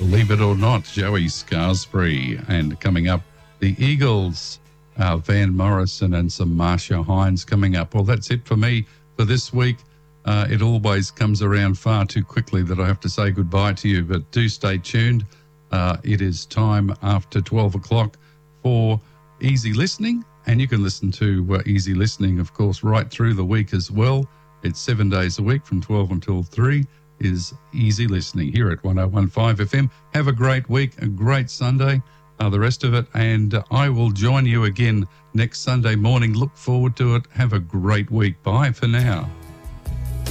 Believe It or Not, Joey Scarsbury. And coming up, the Eagles, Van Morrison and some Marcia Hines coming up. Well, that's it for me for this week. It always comes around far too quickly that I have to say goodbye to you, but do stay tuned. It is time after 12 o'clock for Easy Listening, and you can listen to Easy Listening, of course, right through the week as well. It's 7 days a week from 12 until 3 is Easy Listening here at 101.5 FM. Have a great week, a great Sunday, the rest of it, and I will join you again next Sunday morning. Look forward to it. Have a great week. Bye for now.